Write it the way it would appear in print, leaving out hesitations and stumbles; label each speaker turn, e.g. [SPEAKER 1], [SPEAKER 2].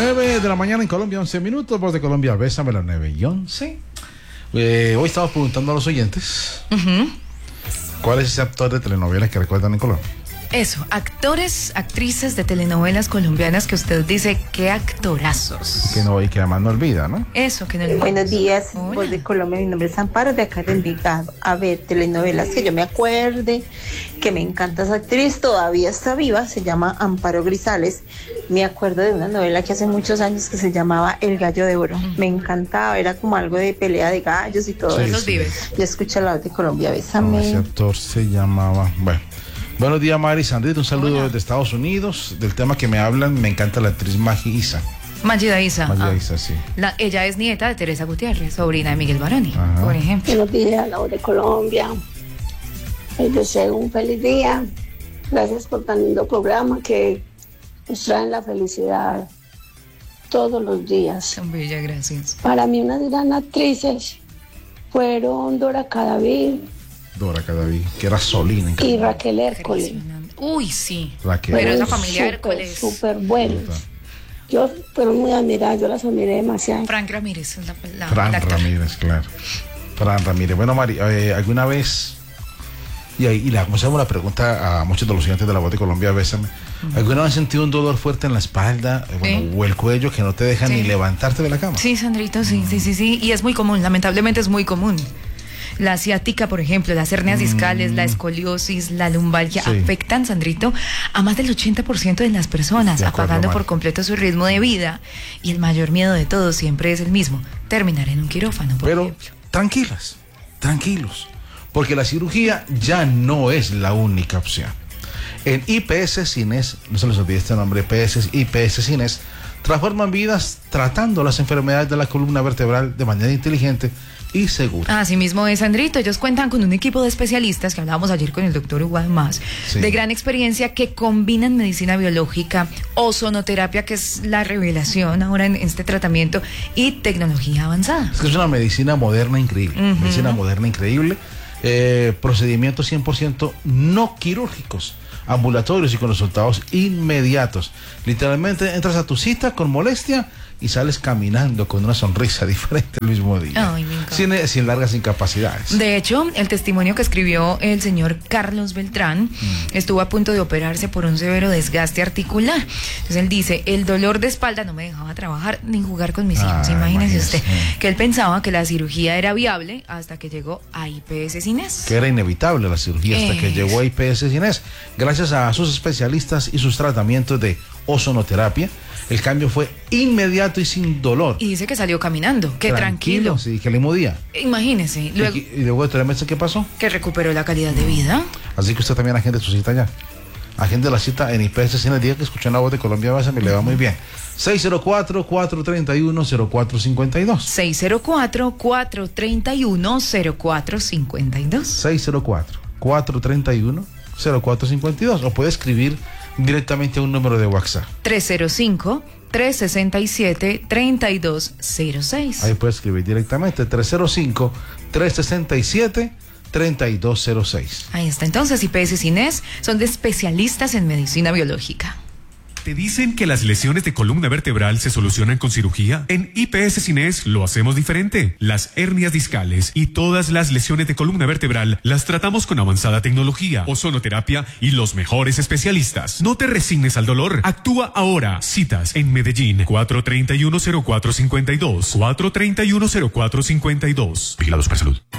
[SPEAKER 1] 9 de la mañana en Colombia, 11 minutos. Voz de Colombia, bésame las 9 y 11. Hoy estamos preguntando a los oyentes ¿cuál es ese actor de telenovelas que recuerdan en Colombia?
[SPEAKER 2] Eso, actores, actrices de telenovelas colombianas que usted dice, qué actorazos.
[SPEAKER 1] Y que además no olvida, ¿no?
[SPEAKER 2] Eso, que no olvida.
[SPEAKER 3] Buenos días,
[SPEAKER 2] Hola.
[SPEAKER 3] Voz de Colombia, mi nombre es Amparo, de acá de Envigado. A ver, telenovelas que yo me acuerde, que me encanta esa actriz, todavía está viva, se llama Amparo Grisales. Me acuerdo de una novela que hace muchos años que se llamaba El Gallo de Oro. Me encantaba, era como algo de pelea de gallos y todo
[SPEAKER 1] Sí,
[SPEAKER 3] eso.
[SPEAKER 2] Esos vives.
[SPEAKER 3] Yo escucho la Voz de Colombia,
[SPEAKER 1] No,
[SPEAKER 3] bésame.
[SPEAKER 1] ese actor se llamaba... Bueno. Buenos días, Mari Sandrita, un saludo
[SPEAKER 2] Hola.
[SPEAKER 1] desde Estados Unidos. Del tema que me hablan, me encanta la actriz Maggie Isa.
[SPEAKER 2] Magida Isa.
[SPEAKER 1] Maggie Isa, sí.
[SPEAKER 2] Ella es nieta de Teresa Gutiérrez, sobrina de Miguel Baroni,
[SPEAKER 1] Ajá.
[SPEAKER 2] por ejemplo.
[SPEAKER 4] Buenos días, la Voz de Colombia. Les deseo un feliz día. Gracias por tan lindo programa que nos traen la felicidad todos los días.
[SPEAKER 2] Son bellas, gracias.
[SPEAKER 4] Para mí unas gran actrices fueron Dora Cadavid
[SPEAKER 1] Dora Cadavid, que era Solina. en
[SPEAKER 4] y
[SPEAKER 1] Colombia.
[SPEAKER 4] Raquel Hércules.
[SPEAKER 2] Impresionante. Uy, sí.
[SPEAKER 1] Raquel.
[SPEAKER 2] Pero esa
[SPEAKER 4] Fueron
[SPEAKER 2] familia Hércules.
[SPEAKER 4] súper buenos. Yo fueron muy admiradas, yo las admiré demasiado.
[SPEAKER 2] Frank Ramírez, el
[SPEAKER 1] Fran
[SPEAKER 2] actor.
[SPEAKER 1] Ramírez, claro. Fran Ramírez. Bueno, Mari, ¿alguna vez... Y le hacemos la pregunta a muchos de los estudiantes de la Voz de Colombia, bésame. ¿Alguna vez has sentido un dolor fuerte en la espalda o el cuello que no te deja ni levantarte de la cama?
[SPEAKER 2] Sí, Sandrito, sí. Y es muy común, lamentablemente es muy común. La ciática, por ejemplo, las hernias discales, la escoliosis, la lumbalgia afectan, Sandrito, a más del 80% de las personas,
[SPEAKER 1] De acuerdo,
[SPEAKER 2] apagando
[SPEAKER 1] Mari.
[SPEAKER 2] por completo su ritmo de vida. Y el mayor miedo de todos siempre es el mismo, terminar en un quirófano, por
[SPEAKER 1] Pero
[SPEAKER 2] ejemplo.
[SPEAKER 1] tranquilos, porque la cirugía ya no es la única opción. En IPS Cines, no se les olvide este nombre, IPS Cines, transforman vidas tratando las enfermedades de la columna vertebral de manera inteligente y segura.
[SPEAKER 2] Así mismo es, Sandrito. Ellos cuentan con un equipo de especialistas, que hablábamos ayer con el doctor Hugo además,
[SPEAKER 1] Sí.
[SPEAKER 2] de gran experiencia, que combinan medicina biológica, ozonoterapia, que es la revelación ahora en este tratamiento, y tecnología avanzada.
[SPEAKER 1] Es que es una medicina moderna increíble, procedimientos 100% no quirúrgicos, ambulatorios y con resultados inmediatos. Literalmente entras a tu cita con molestia y sales caminando con una sonrisa diferente el mismo día.
[SPEAKER 2] Ay, me encanta.
[SPEAKER 1] Sin largas incapacidades.
[SPEAKER 2] De hecho, el testimonio que escribió el señor Carlos Beltrán estuvo a punto de operarse por un severo desgaste articular. Entonces él dice, el dolor de espalda no me dejaba trabajar ni jugar con mis hijos. Imagínese usted, que él pensaba que la cirugía era viable hasta que llegó a IPS Cines.
[SPEAKER 1] Que era inevitable la cirugía hasta que llegó a IPS Cines. Gracias a sus especialistas y sus tratamientos de ozonoterapia, el cambio fue inmediato y sin dolor.
[SPEAKER 2] Y dice que salió caminando, que tranquilo.
[SPEAKER 1] Sí, que el mismo día.
[SPEAKER 2] Imagínese, luego
[SPEAKER 1] Y luego de 3 meses, ¿qué pasó?
[SPEAKER 2] que recuperó la calidad de vida.
[SPEAKER 1] Así que usted también agende su cita ya. Agende la cita en IPS Cines, diga que escuchó en la Voz de Colombia, me le va muy bien. 604-431-0452.
[SPEAKER 2] 604-431-0452.
[SPEAKER 1] 604-431-0452. O puede escribir directamente a un número de WhatsApp.
[SPEAKER 2] 305-367-3206.
[SPEAKER 1] Ahí puede escribir directamente 305-367-3206.
[SPEAKER 2] Ahí está. Entonces, IPS Cines son de especialistas en medicina biológica.
[SPEAKER 5] ¿Te dicen que las lesiones de columna vertebral se solucionan con cirugía? En IPS Cines lo hacemos diferente. Las hernias discales y todas las lesiones de columna vertebral las tratamos con avanzada tecnología, ozonoterapia y los mejores especialistas. No te resignes al dolor. Actúa ahora. Citas en Medellín, 431-0452. 431-0452. Vigilados por salud.